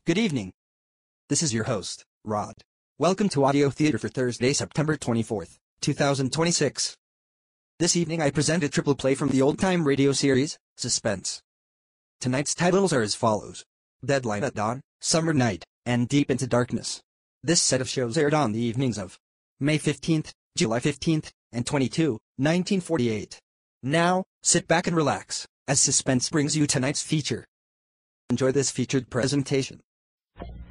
Good evening. This is your host, Rod. Welcome to Audio Theater for Thursday, September 24th, 2026. This evening I present a triple play from the old-time radio series, Suspense. Tonight's titles are as follows: Deadline at Dawn, Summer Night, and Deep into Darkness. This set of shows aired on the evenings of May 15th, July 15th, and 22, 1948. Now, sit back and relax, as Suspense brings you tonight's feature. Enjoy this featured presentation.